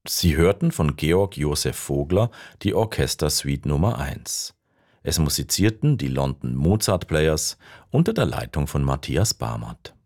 Sie hörten von Georg Joseph Vogler die Orchestersuite Nummer 1. Es musizierten die London Mozart Players unter der Leitung von Matthias Barmert.